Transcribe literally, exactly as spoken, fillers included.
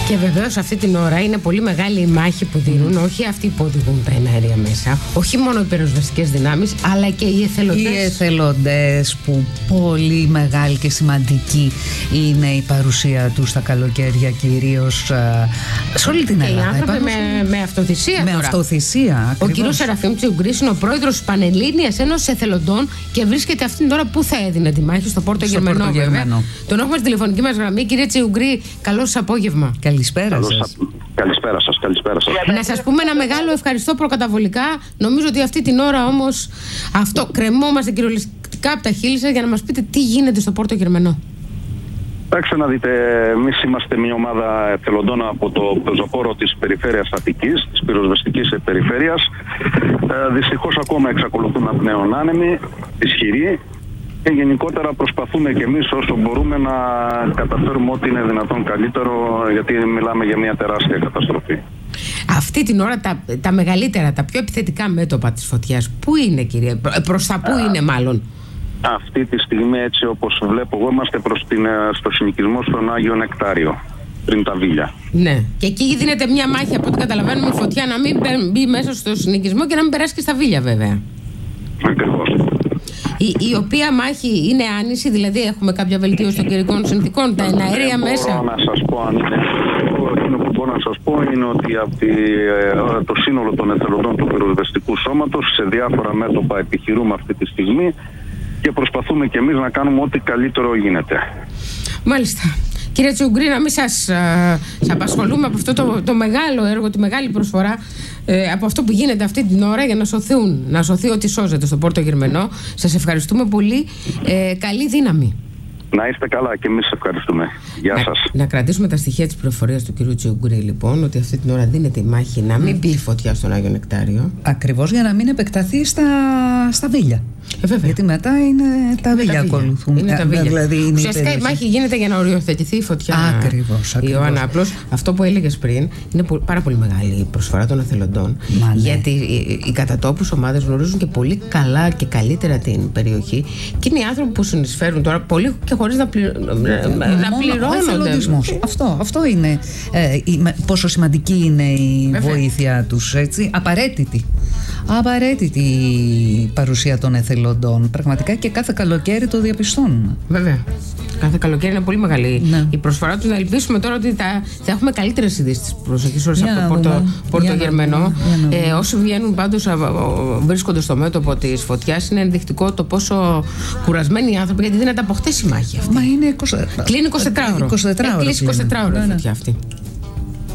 Και βεβαίως αυτή την ώρα είναι πολύ μεγάλη η μάχη που δίνουν, mm. όχι αυτοί που οδηγούν τα εναέρια μέσα, όχι μόνο οι πυροσβεστικές δυνάμεις, αλλά και οι εθελοντές. Οι εθελοντές που πολύ μεγάλη και σημαντική είναι η παρουσία τους στα καλοκαίρια, κυρίως σε όλη την Ελλάδα. Και οι άνθρωποι με, με αυτοθυσία. Με τώρα. αυτοθυσία, ακριβώς. Ο κύριος Σεραφείμ Τσιουγκρής είναι ο πρόεδρος της Πανελλήνιας Ένωσης Εθελοντών και βρίσκεται αυτή την ώρα που θα έδινε τη μάχη στο Πόρτο Γερμανό. Τον έχουμε στη τηλεφωνική μας γραμμή. Κύριε Τσιουγκρή, καλό σας απόγευμα. Καλησπέρα σας. Καλησπέρα σας, καλησπέρα σας. Να σας πούμε ένα μεγάλο ευχαριστώ προκαταβολικά. Νομίζω ότι αυτή την ώρα όμως αυτό κρεμόμαστε κυριολεκτικά από τα χείλη σας για να μας πείτε τι γίνεται στο Πόρτο Γερμανό. Εντάξει, να δείτε, εμείς είμαστε μια ομάδα εθελοντών από το πεζοπόρο της περιφέρειας Αττικής, της πυροσβεστικής περιφέρειας. Ε, δυστυχώς ακόμα εξακολουθούν να πνέουν άνεμοι, ισχυροί. Και γενικότερα προσπαθούμε και εμείς όσο μπορούμε να καταφέρουμε ό,τι είναι δυνατόν καλύτερο, γιατί μιλάμε για μια τεράστια καταστροφή. Αυτή την ώρα τα, τα μεγαλύτερα, τα πιο επιθετικά μέτωπα της φωτιάς, πού είναι, κύριε, προς τα πού είναι μάλλον? Αυτή τη στιγμή, έτσι όπως βλέπω εγώ, είμαστε προς την, στο συνοικισμό στον Άγιο Νεκτάριο, πριν τα Βίλια. Ναι, και εκεί δίνεται μια μάχη από ό,τι καταλαβαίνουμε, η φωτιά να μην μπει μέσα στο συνοικισμό και να μην περάσει και στα Βίλια, βέβαια. Ακριβώς. Η, η οποία μάχη είναι άνηση, δηλαδή έχουμε κάποια βελτίωση των καιρικών συνθηκών, τα εναέρια μέσα. Μπορώ να σας πω αν είναι. Εκείνο που μπορώ να σας πω είναι ότι από τη, το σύνολο των εθελοντών του πυροσβεστικού σώματος σε διάφορα μέτωπα επιχειρούμε αυτή τη στιγμή και προσπαθούμε και εμείς να κάνουμε ό,τι καλύτερο γίνεται. Μάλιστα. Κύριε Τσιουγκρή, να μην σας, α, σας απασχολούμε από αυτό το, το μεγάλο έργο, τη μεγάλη προσφορά, ε, από αυτό που γίνεται αυτή την ώρα για να σωθούν, να σωθεί ό,τι σώζεται στο Πόρτο Γερμανό. Σας ευχαριστούμε πολύ. Ε, καλή δύναμη. Να είστε καλά και εμείς ευχαριστούμε. Γεια να, σας. Να κρατήσουμε τα στοιχεία της πληροφορίας του κυρίου Τσιουγκρή, λοιπόν, ότι αυτή την ώρα δίνεται η μάχη να μην μπει η φωτιά στον Άγιο Νεκτάριο. Ακριβώς, για να μην επεκταθεί στα, στα Βίλια. Ε, γιατί μετά είναι τα Βίλια ακολουθούν. Είναι τα Βίλια. Δηλαδή είναι ουσιαστικά η μάχη γίνεται για να οριοθετηθεί η φωτιά. Ακριβώς. Ιωάννα, απλώς αυτό που έλεγες πριν είναι πάρα πολύ μεγάλη η προσφορά των εθελοντών. Μα, ναι. Γιατί οι, οι κατατόπους ομάδες γνωρίζουν και πολύ καλά και καλύτερα την περιοχή. Και είναι οι άνθρωποι που συνεισφέρουν τώρα πολύ και χωρίς να, πληρω... να πληρώνονται. Αυτό, αυτό είναι ε, η, πόσο σημαντική είναι η Βέβαια. βοήθεια τους, έτσι. Απαραίτητη. Απαραίτητη η παρουσία των εθελοντών. Πραγματικά και κάθε καλοκαίρι το διαπιστώνουμε. Βέβαια. Κάθε καλοκαίρι είναι πολύ μεγάλη ναι. η προσφορά του. Να ελπίσουμε τώρα ότι θα, θα έχουμε καλύτερες ειδήσεις τις προσεχείς ώρες από το Πόρτο, Πόρτο Γερμανό. Ε, όσοι βγαίνουν πάντως βρίσκονται στο μέτωπο της φωτιάς, είναι ενδεικτικό το πόσο κουρασμένοι οι άνθρωποι, γιατί δίνεται από χτες η μάχη αυτή. Μα είναι είκοσι... Κλείνει είκοσι τέσσερα ώρο. είκοσι τέσσερα ώρο. Κλείνει είκοσι τέσσερα ώρο η φωτιά αυτή.